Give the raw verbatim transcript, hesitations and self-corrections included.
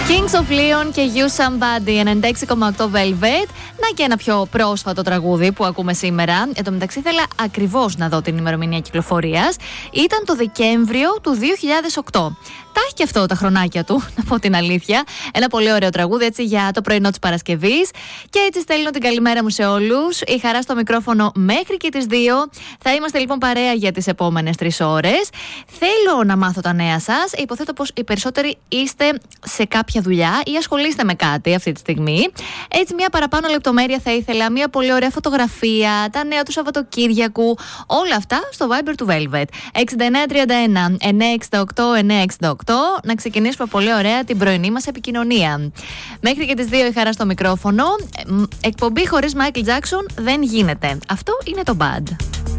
Kings of Leon και You Somebody, ενενήντα έξι κόμμα οκτώ Velvet. Να και ένα πιο πρόσφατο τραγούδι που ακούμε σήμερα. Εν τω μεταξύ, ήθελα ακριβώς να δω την ημερομηνία κυκλοφορίας. Ήταν το Δεκέμβριο του δύο χιλιάδες οκτώ. Τα έχει και αυτό τα χρονάκια του, να πω την αλήθεια. Ένα πολύ ωραίο τραγούδι έτσι για το πρωινό της Παρασκευής. Και έτσι στέλνω την καλημέρα μου σε όλους. Η Χαρά στο μικρόφωνο μέχρι και τις δύο. Θα είμαστε λοιπόν παρέα για τις επόμενες τρεις ώρες. Θέλω να μάθω τα νέα σας. Υποθέτω πως οι περισσότεροι είστε σε κάποια δουλειά ή ασχολείστε με κάτι αυτή τη στιγμή. Έτσι, μια παραπάνω λεπτομέρεια θα ήθελα. Μια πολύ ωραία φωτογραφία, τα νέα του Σαββατοκύριακου. Όλα αυτά στο Viber του Velvet. εξήντα εννέα τριάντα ένα εννιακόσια εξήντα οκτώ εννιακόσια εξήντα οκτώ. Να ξεκινήσουμε πολύ ωραία την πρωινή μας επικοινωνία. Μέχρι και τις δύο η Χαρά στο μικρόφωνο. Εκπομπή χωρίς Michael Jackson δεν γίνεται. Αυτό είναι το Bad.